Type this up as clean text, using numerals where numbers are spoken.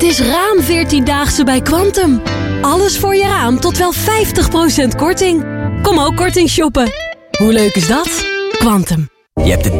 Het is raam 14-daagse bij Quantum. Alles voor je raam tot wel 50% korting. Kom ook korting shoppen. Hoe leuk is dat? Quantum. Je hebt het